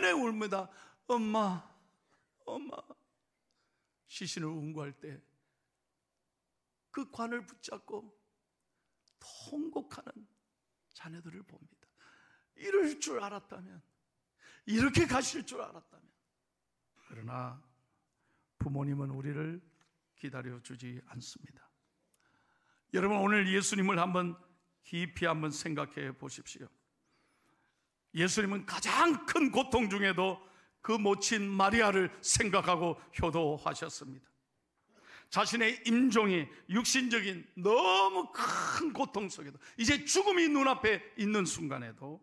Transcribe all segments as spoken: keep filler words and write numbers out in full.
내내 울면다. 엄마, 엄마. 시신을 운구할 때 그 관을 붙잡고 통곡하는 자녀들을 봅니다. 이럴 줄 알았다면, 이렇게 가실 줄 알았다면. 그러나 부모님은 우리를 기다려주지 않습니다. 여러분, 오늘 예수님을 한번 깊이 한번 생각해 보십시오. 예수님은 가장 큰 고통 중에도 그 모친 마리아를 생각하고 효도하셨습니다. 자신의 임종이 육신적인 너무 큰 고통 속에도, 이제 죽음이 눈앞에 있는 순간에도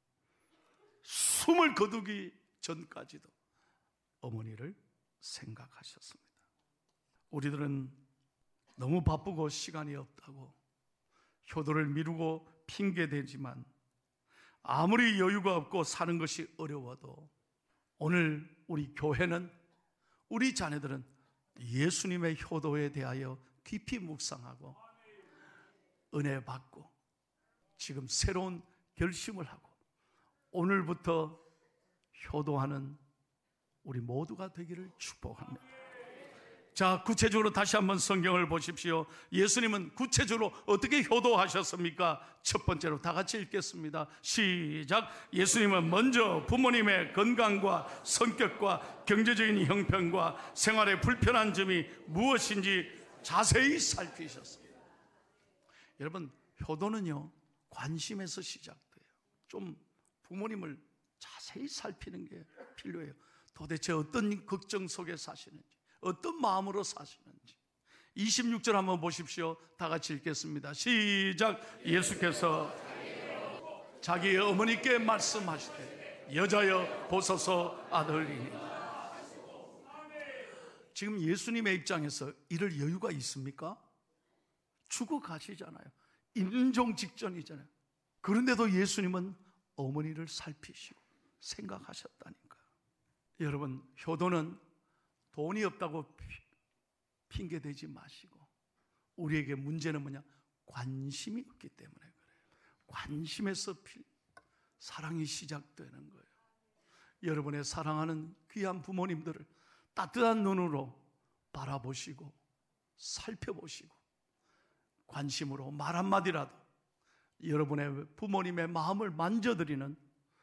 숨을 거두기 전까지도 어머니를 생각하셨습니다. 우리들은 너무 바쁘고 시간이 없다고 효도를 미루고 핑계대지만, 아무리 여유가 없고 사는 것이 어려워도 오늘 우리 교회는, 우리 자녀들은 예수님의 효도에 대하여 깊이 묵상하고 은혜 받고 지금 새로운 결심을 하고 오늘부터 효도하는 우리 모두가 되기를 축복합니다. 자, 구체적으로 다시 한번 성경을 보십시오. 예수님은 구체적으로 어떻게 효도하셨습니까? 첫 번째로 다 같이 읽겠습니다. 시작. 예수님은 먼저 부모님의 건강과 성격과 경제적인 형편과 생활에 불편한 점이 무엇인지 자세히 살피셨습니다. 여러분, 효도는요, 관심에서 시작돼요. 좀 부모님을 자세히 살피는 게 필요해요. 도대체 어떤 걱정 속에 사시는지, 어떤 마음으로 사시는지. 이십육 절 한번 보십시오. 다 같이 읽겠습니다. 시작. 예수께서 자기의 어머니께 말씀하시되 여자여 보소서 아들이니. 지금 예수님의 입장에서 이럴 여유가 있습니까? 죽어 가시잖아요. 임종 직전이잖아요. 그런데도 예수님은 어머니를 살피시고 생각하셨다니까요. 여러분, 효도는 돈이 없다고 핑계대지 마시고, 우리에게 문제는 뭐냐? 관심이 없기 때문에 그래요. 관심에서 사랑이 시작되는 거예요. 여러분의 사랑하는 귀한 부모님들을 따뜻한 눈으로 바라보시고 살펴보시고 관심으로 말 한마디라도 여러분의 부모님의 마음을 만져드리는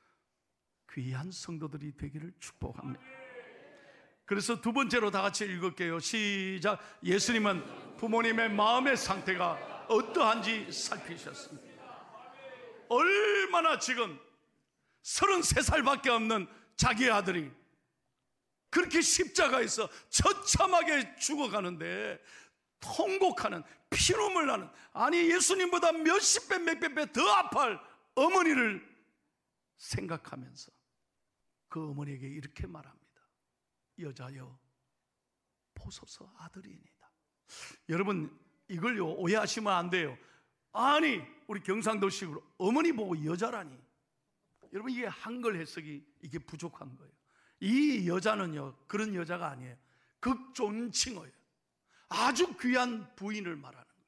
귀한 성도들이 되기를 축복합니다. 그래서 두 번째로 다 같이 읽을게요. 시작. 예수님은 부모님의 마음의 상태가 어떠한지 살피셨습니다. 얼마나 지금 서른세 살밖에 없는 자기 아들이 그렇게 십자가에서 처참하게 죽어가는데 통곡하는, 피눈물 나는, 아니 예수님보다 몇십 배 몇백 배 더 아파할 어머니를 생각하면서 그 어머니에게 이렇게 말합니다. 여자여 보소서 아들이니이다. 여러분, 이걸요 오해하시면 안 돼요. 아니 우리 경상도식으로 어머니 보고 여자라니. 여러분, 이게 한글 해석이 이게 부족한 거예요. 이 여자는요 그런 여자가 아니에요. 극존칭어예요. 아주 귀한 부인을 말하는 거예요.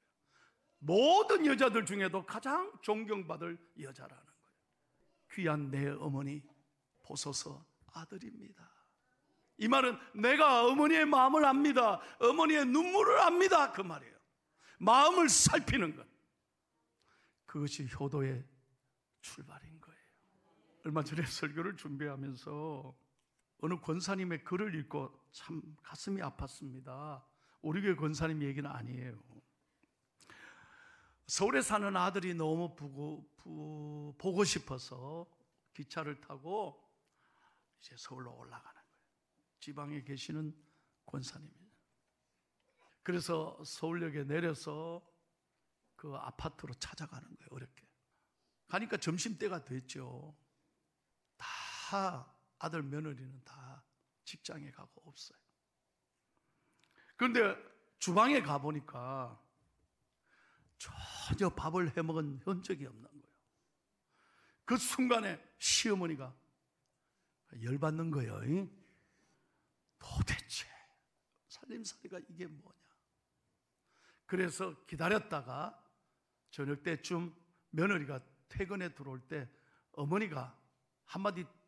모든 여자들 중에도 가장 존경받을 여자라는 거예요. 귀한 내 어머니 보소서 아들입니다. 이 말은 내가 어머니의 마음을 압니다. 어머니의 눈물을 압니다. 그 말이에요. 마음을 살피는 것, 그것이 효도의 출발인 거예요. 얼마 전에 설교를 준비하면서 어느 권사님의 글을 읽고 참 가슴이 아팠습니다. 우리 교회 권사님 얘기는 아니에요. 서울에 사는 아들이 너무 보고, 부, 보고 싶어서 기차를 타고 이제 서울로 올라가는 거예요. 지방에 계시는 권사님이에요. 그래서 서울역에 내려서 그 아파트로 찾아가는 거예요. 어렵게 가니까 점심때가 됐죠. 다 아들 며느리는 다 직장에 가고 없어요. 그런데 주방에 가보니까 전혀 밥을 해먹은 흔적이 없는 거예요. 그 순간에 시어머니가 열받는 거예요. 도대체 살림살이가 이게 뭐냐. 그래서 기다렸다가 저녁 때쯤 며느리가 퇴근에 들어올 때 어머니가 한마디